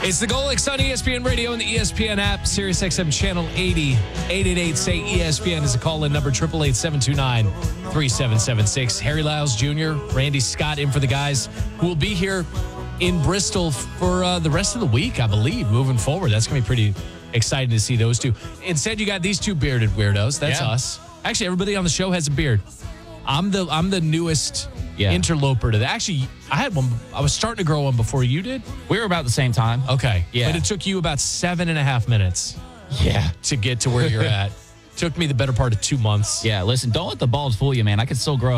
It's the Golics on ESPN Radio and the ESPN app, Sirius XM Channel 80. 888-SAY-ESPN is a call-in number, 888-729-3776. Harry Lyles Jr., Randy Scott in for the guys who will be here in Bristol for the rest of the week, I believe, moving forward. That's going to be pretty exciting to see those two. Instead, you got these two bearded weirdos. That's us. Actually, everybody on the show has a beard. I'm the newest interloper to that. Actually, I had one. I was starting to grow one before you did. We were about the same time. Okay. Yeah. But it took you about 7.5 minutes Yeah. to get to where you're at. Took me the better part of 2 months. Yeah, listen, don't let the balls fool you, man. I could still grow